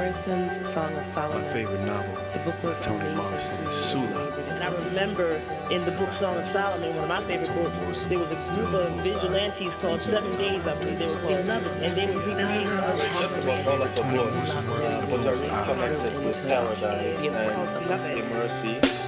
Morrison's Song of Solomon. My favorite novel. The book was Toni amazing Morrison to me. is Sula. And I remember in the book Song of Solomon, one of my favorite books, there was a group of vigilantes called 7 Days, I believe they were called, and they were recreating Toni Morrison was the most The importance of